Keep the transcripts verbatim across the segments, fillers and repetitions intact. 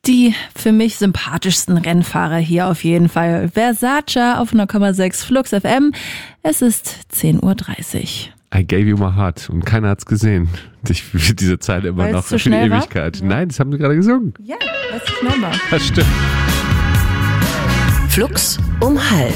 Die für mich sympathischsten Rennfahrer hier auf jeden Fall. Versace auf null Komma sechs Flux F M. Es ist zehn Uhr dreißig. I gave you my heart und keiner hat's gesehen. Ich für diese Zeile immer Weil noch es zu für die schnell war? Ewigkeit. Ja. Nein, das haben sie gerade gesungen. Ja, weil es schnell war. Das stimmt. Flux um halb.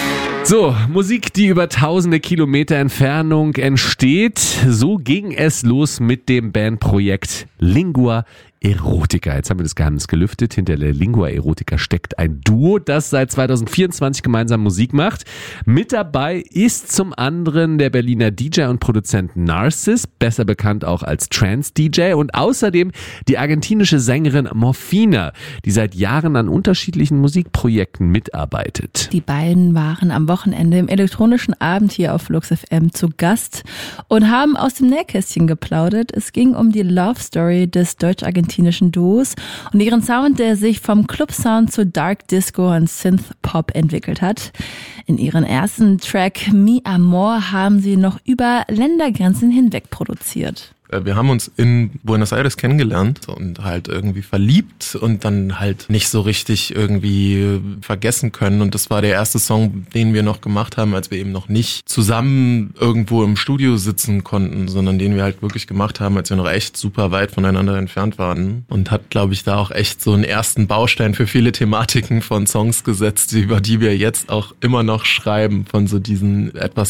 So, Musik, die über tausende Kilometer Entfernung entsteht. So ging es los mit dem Bandprojekt Lingua Erotica. Jetzt haben wir das Geheimnis gelüftet. Hinter der Lingua Erotica steckt ein Duo, das seit zwanzig vierundzwanzig gemeinsam Musik macht. Mit dabei ist zum anderen der Berliner D J und Produzent Narcis, besser bekannt auch als Trance-D J, und außerdem die argentinische Sängerin Morphina, die seit Jahren an unterschiedlichen Musikprojekten mitarbeitet. Die beiden waren am Wochenende im elektronischen Abend hier auf Flux F M zu Gast und haben aus dem Nähkästchen geplaudert. Es ging um die Love Story des deutsch-argentinischen Duos und ihren Sound, der sich vom Club-Sound zu Dark Disco und Synth-Pop entwickelt hat. In ihren ersten Track Mi Amor haben sie noch über Ländergrenzen hinweg produziert. Wir haben uns in Buenos Aires kennengelernt und halt irgendwie verliebt und dann halt nicht so richtig irgendwie vergessen können. Und das war der erste Song, den wir noch gemacht haben, als wir eben noch nicht zusammen irgendwo im Studio sitzen konnten, sondern den wir halt wirklich gemacht haben, als wir noch echt super weit voneinander entfernt waren. Und hat, glaube ich, da auch echt so einen ersten Baustein für viele Thematiken von Songs gesetzt, über die wir jetzt auch immer noch schreiben, von so diesen etwas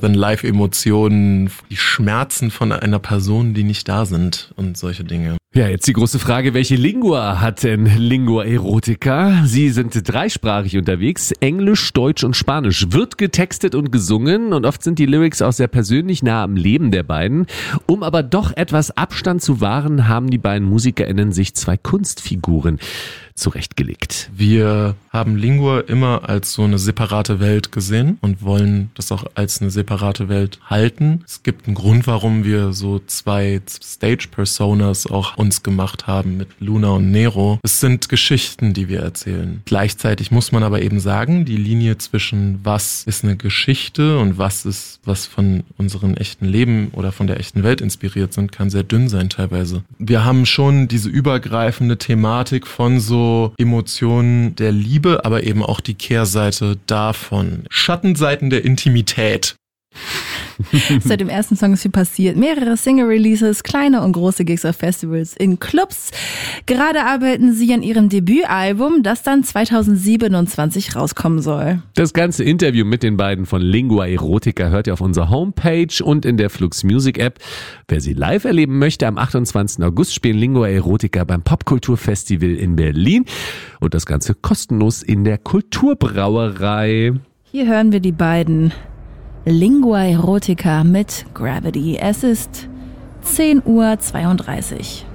larger-than-life-Emotionen, die Schmerzen von einer Person, die nicht da sind und solche Dinge. Ja, jetzt die große Frage, welche Lingua hat denn Lingua Erotica? Sie sind dreisprachig unterwegs, Englisch, Deutsch und Spanisch. Wird getextet und gesungen und oft sind die Lyrics auch sehr persönlich nah am Leben der beiden. Um aber doch etwas Abstand zu wahren, haben die beiden MusikerInnen sich zwei Kunstfiguren zurechtgelegt. Wir haben Lingua immer als so eine separate Welt gesehen und wollen das auch als eine separate Welt halten. Es gibt einen Grund, warum wir so zwei Stage-Personas auch uns gemacht haben mit Luna und Nero. Es sind Geschichten, die wir erzählen. Gleichzeitig muss man aber eben sagen, die Linie zwischen was ist eine Geschichte und was ist, was von unserem echten Leben oder von der echten Welt inspiriert sind, kann sehr dünn sein teilweise. Wir haben schon diese übergreifende Thematik von so Emotionen der Liebe, aber eben auch die Kehrseite davon. Schattenseiten der Intimität. Seit dem ersten Song ist viel passiert. Mehrere Single-Releases, kleine und große Gigs auf Festivals, in Clubs. Gerade arbeiten sie an ihrem Debütalbum, das dann zwanzig siebenundzwanzig rauskommen soll. Das ganze Interview mit den beiden von Lingua Erotica hört ihr auf unserer Homepage und in der Flux Music App. Wer sie live erleben möchte, am achtundzwanzigsten August spielen Lingua Erotica beim Popkulturfestival in Berlin. Und das Ganze kostenlos in der Kulturbrauerei. Hier hören wir die beiden. Lingua Erotica mit Gravity. Es ist zehn Uhr zweiunddreißig.